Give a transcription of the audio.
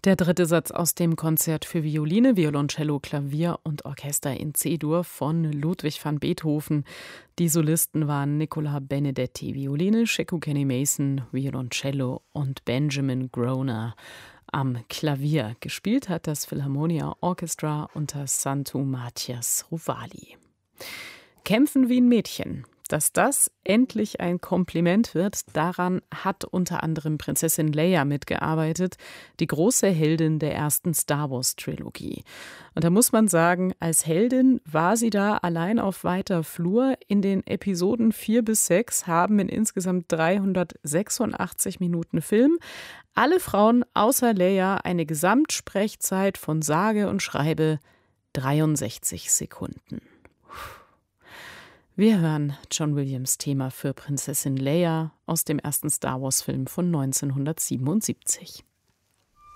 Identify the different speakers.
Speaker 1: Der dritte Satz aus dem Konzert für Violine, Violoncello, Klavier und Orchester in C-Dur von Ludwig van Beethoven. Die Solisten waren Nicola Benedetti, Violine, Sheku Kenny Mason, Violoncello und Benjamin Groner am Klavier. Gespielt hat das Philharmonia Orchestra unter Santu Mathias Ruvali. Kämpfen wie ein Mädchen. Dass das endlich ein Kompliment wird, daran hat unter anderem Prinzessin Leia mitgearbeitet, die große Heldin der ersten Star-Wars-Trilogie. Und da muss man sagen, als Heldin war sie da allein auf weiter Flur. In den Episoden 4 bis 6 haben in insgesamt 386 Minuten Film alle Frauen außer Leia eine Gesamtsprechzeit von sage und schreibe 63 Sekunden. Wir hören John Williams' Thema für Prinzessin Leia aus dem ersten Star-Wars-Film von 1977.